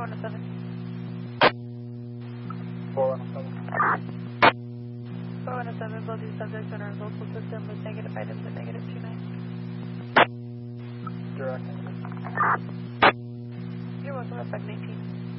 417. 417. 417, both these subjects are in our local system with negative items at negative 29. Direct. You're welcome, that's 19.